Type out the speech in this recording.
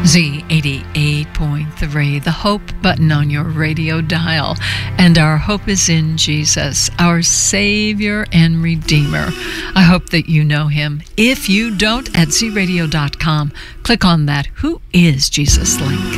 Z88.3, the Hope button on your radio dial. And our hope is in Jesus, our Savior and Redeemer. I hope that you know him. If you don't, at zradio.com, click on that Who is Jesus link.